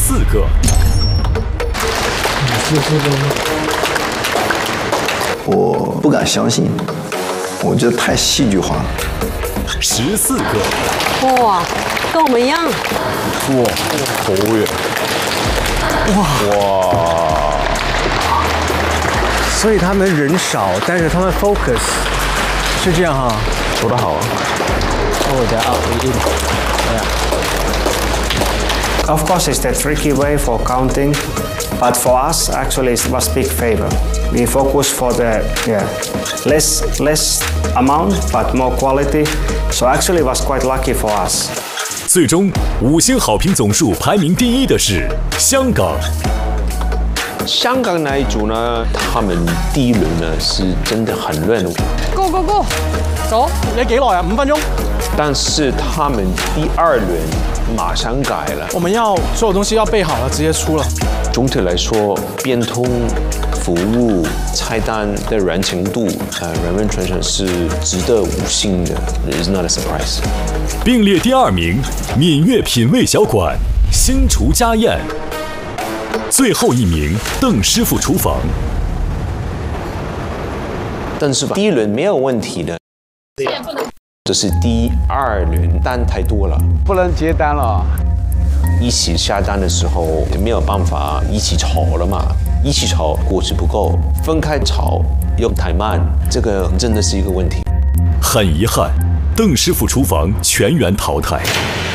个。 我不敢相信，我觉得太戏剧化了。 14个。 哇，跟我们一样。 哇，好远。哇。 所以他们人少，但是他们 focus 是这样哈。 说得好啊。 Of course, it's the tricky way for counting, but for us, actually, it was big favor. We focus for the less amount, but more quality. So actually, it was quite lucky for us. 最终5星好评总数排名第1的是香港。 香港那一组呢，他们第一轮呢是真的很乱。 Go go go！ 走，你幾耐啊？5分鐘。 但是他们第二轮马上改了。 我们要所有东西要备好了，直接出了。 总体来说，变通、服务、菜单的人情度，人文传承是值得5星的 ，is not a surprise。 并列第2名，闽粤品味小馆新厨家宴。最后1名，邓师傅厨房。 但是吧，第一轮没有问题的。这是第2轮单太多了， 不能接单了。 一起下单的时候没有办法一起炒了嘛，一起炒果汁不够，分开炒又太慢，这个真的是一个问题。 很遗憾，邓师傅厨房全员淘汰。